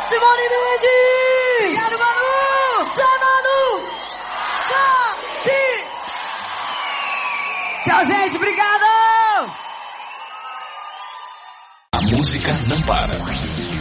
Simone Mendes! Obrigado, Manu! Sai, Manu! Tchau, gente, obrigado! A música não para.